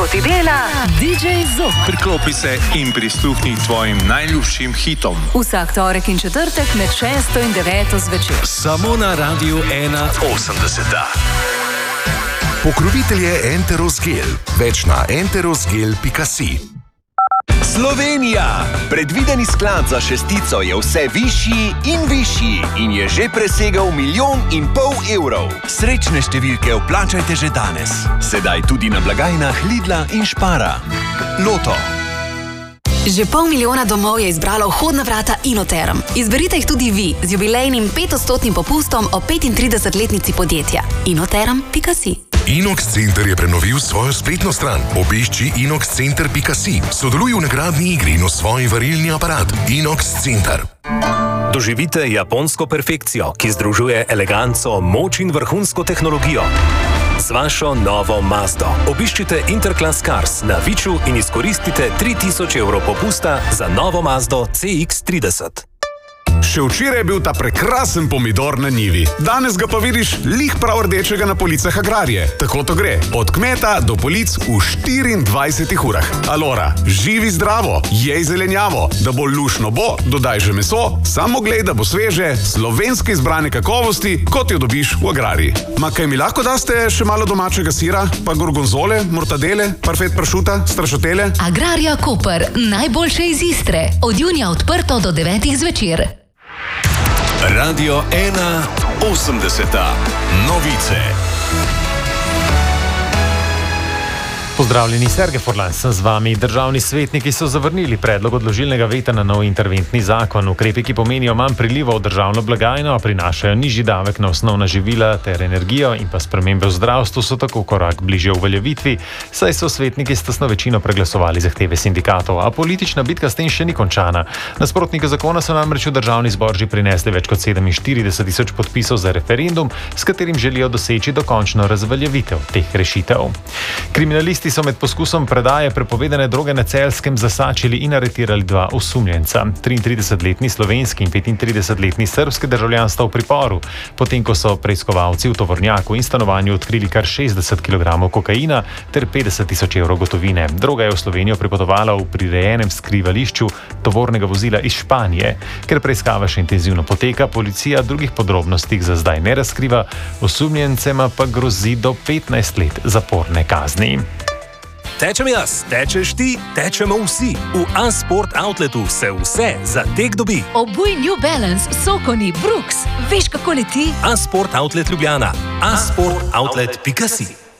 ti dela DJ Zok. Priklopi se in prisluhni tvojim najljubšim hitom. Vsak torek in četrtek med 6 in 9 zvečer. Samo na Radiu 81. Pokrovitelj je Enterosgel. Več na enterosgel.si. Slovenija! Predvideni sklad za šestico je vse višji in višji in je že presegel 1,5 milijona evrov. Srečne številke vplačajte že danes. Sedaj tudi na blagajnah Lidla in Spara. Loto. Že 500 000 domov je izbralo vhodna vrata Inoterm. Izberite jih tudi vi z jubilejnim 5% popustom o 35-letnici podjetja. Inoterm.si. Inox Center je prenovil svojo spletno stran. Obišči inoxcenter.si. Sodeluj v nagradni igri in osvoji varilni aparat. Inox Center. Doživite japonsko perfekcijo, ki združuje eleganco, moč in vrhunsko tehnologijo. Z vašo novo Mazdo. Obiščite Interclass Cars na Viču in izkoristite 3000 evrov popusta za novo Mazdo CX-30. Še včeraj je bil ta prekrasen pomidor na njivi. Danes ga pa vidiš lih prav rdečega na policah Agrarije. Tako to gre. Od kmeta do polic v 24 urah. Alora, živi zdravo, jej zelenjavo. Da bo lušno bo, dodaj že meso, samo glej, da bo sveže, slovenske izbrane kakovosti, kot jo dobiš v Agrariji. Ma kaj mi lahko daste še malo domačega sira, pa gorgonzole, mortadele, parfet pršuta, strašatele? Agrarija Koper, najboljše iz Istre. Od junija odprto do 9 zvečer. Radio 81. Novice. Pozdravljeni, Sergej Forlan sem z vami. Državni svetniki so zavrnili predlog odložilnega veta na nov interventni zakon. Ukrepi, ki pomenijo manj prilivov v državno blagajno, a prinašajo nižji davek na osnovna živila ter energijo in pa spremembe v zdravstvu, so tako korak bližje uveljavitvi, saj so svetniki s tesno večino preglasovali zahteve sindikatov. A politična bitka s tem še ni končana. Nasprotniki zakona so namreč v državni zbor že prinesli več kot 47 000 podpisov za referendum, s katerim želijo doseči dokončno razveljavitev teh rešitev. Kriminalisti so med poskusom predaje prepovedane droge na Celjskem zasačili in aretirali 2 osumljenca. 33-letni slovenski in 35-letni srbski državljan sta v priporu, potem ko so preiskovalci v tovornjaku in stanovanju odkrili kar 60 kg kokaina ter 50 000 evrov gotovine. Droga je v Slovenijo pripotovala v prirejenem skrivališču tovornega vozila iz Španije. Ker preiskava še intenzivno poteka, policija drugih podrobnosti za zdaj ne razkriva, osumljencema pa grozi do 15 let zaporne kazni. Tečem jaz, tečeš ti, tečemo vsi. V A-Sport Outletu se vse za tek dobi. Obuj New Balance, Sokoni, Brooks. Veš, kako leti? A-Sport Outlet Ljubljana. A-Sportoutlet.si.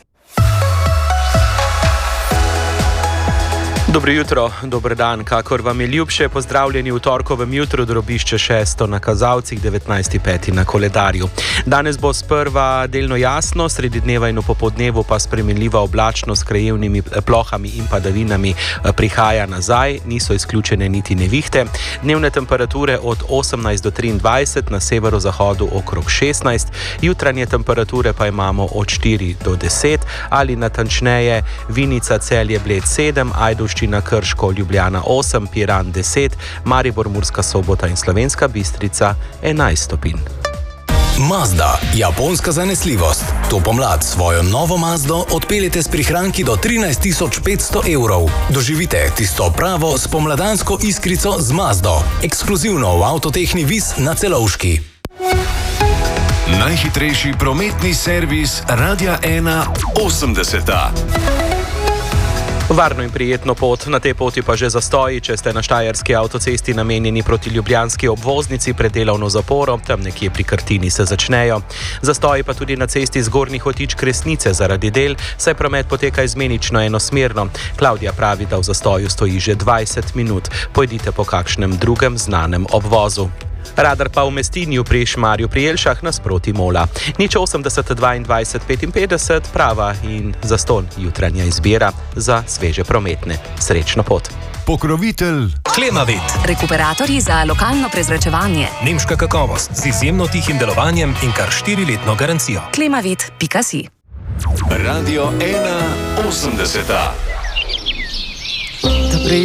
Dobro jutro, dober dan, kakor vam je ljubše, pozdravljeni v torkovem jutru, drobišče 6 na kazalcih, 19.5 na koledarju. Danes bo sprva delno jasno, sredi dneva in v popodnevu pa spremenljiva oblačnost s krajevnimi plohami in padavinami prihaja nazaj, niso izključene niti nevihte. Dnevne temperature od 18 do 23, na severozahodu okrog 16, jutranje temperature pa imamo od 4 do 10, ali natančneje Vinica, Celje, Bled 7, Ajdovščina, Krško, Ljubljana 8, Piran 10, Maribor, Murska Sobota in Slovenska Bistrica 11 stopinj. Mazda, japonska zanesljivost. To pomlad svojo novo Mazdo odpeljete s prihranki do 13 500 evrov. Doživite tisto pravo spomladansko iskrico z Mazdo. Ekskluzivno v Avtotehni Vis na Celovški. Najhitrejši prometni servis Radia 81. Varno in prijetno pot, na tej poti pa že zastoji, če ste na štajerski avtocesti namenjeni proti ljubljanski obvoznici pred delovno zaporo, tam nekje pri Krtini se začnejo. Zastoji pa tudi na cesti Zgornji Hotič Kresnice zaradi del, saj promet poteka izmenično enosmerno. Klavdija pravi, da v zastoju stoji že 20 minut. Pojdite po kakšnem drugem znanem obvozu. Radar pa v Mestinju pri Šmarju pri Jelšah nasproti Mola. 080 22 55, prava in zastonj jutranja izbira za sveže prometne. Srečno pot. Pokrovitelj Klemavit. Rekuperatorji za lokalno prezračevanje. Nemška kakovost z izjemno tihim delovanjem in kar 4-letno garancijo. Klemavit.si. Radio 81.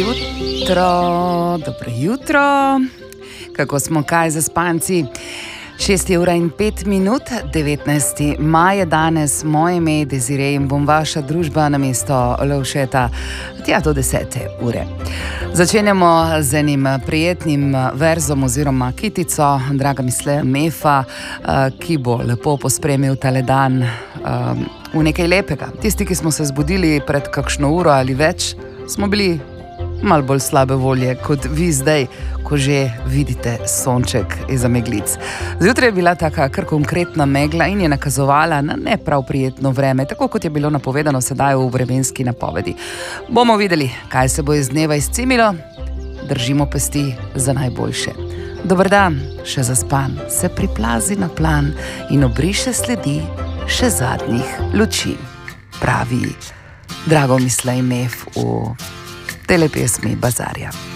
Dobro jutro. Kako smo kaj zaspanci? 6:05, 19. maj je danes, moje ime je Desiree in bom vaša družba na mesto Lovšeta tja do 10. ure. Začenjamo z enim prijetnim verzom oziroma kitico Draga Misle Mefa, ki bo lepo pospremil tale dan v nekaj lepega. Tisti, ki smo se zbudili pred kakšno uro ali več, smo bili malo bolj slabe volje kot vi zdaj, ko že vidite sonček iza meglic. Zjutraj je bila taka kar konkretna megla in je nakazovala na ne prav prijetno vreme, tako kot je bilo napovedano sedaj v vremenski napovedi. Bomo videli, kaj se bo iz dneva izcimilo. Držimo pesti za najboljše. Dober dan, še zaspan, se priplazi na plan in obriše sledi še zadnjih luči. Pravi Drago Mislej Mef v telepesmi Bazarja.